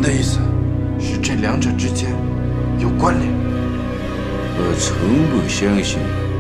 的意思是这两者之间有关联。 我从不相信